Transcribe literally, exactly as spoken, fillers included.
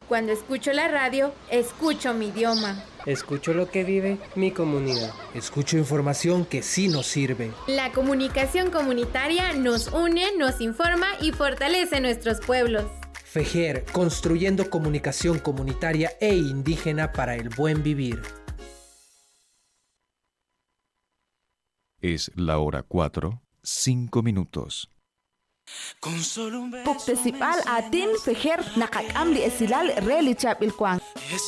Cuando escucho la radio, escucho mi idioma. Escucho lo que vive mi comunidad. Escucho información que sí nos sirve. La comunicación comunitaria nos une, nos informa y fortalece nuestros pueblos. FEJER, construyendo comunicación comunitaria e indígena para el buen vivir. Es la hora cuatro, cinco minutos. Puktesipal atin FEJER nakakam li esilal reli chap ilkwang.